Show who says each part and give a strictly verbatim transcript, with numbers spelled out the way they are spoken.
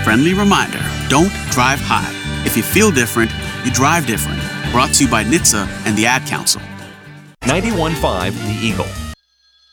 Speaker 1: Friendly reminder, don't drive high. If you feel different, you drive different. Brought to you by N H T S A and the Ad Council.
Speaker 2: ninety-one point five The Eagle.